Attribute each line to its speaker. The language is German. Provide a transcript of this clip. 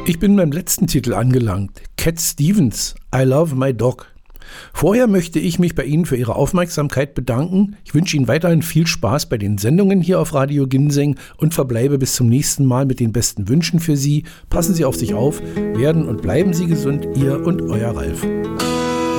Speaker 1: Ich bin beim letzten Titel angelangt. Cat Stevens, I Love My Dog. Vorher möchte ich mich bei Ihnen für Ihre Aufmerksamkeit bedanken. Ich wünsche Ihnen weiterhin viel Spaß bei den Sendungen hier auf Radio Ginseng und verbleibe bis zum nächsten Mal mit den besten Wünschen für Sie. Passen Sie auf sich auf, werden und bleiben Sie gesund, Ihr und Euer Ralf.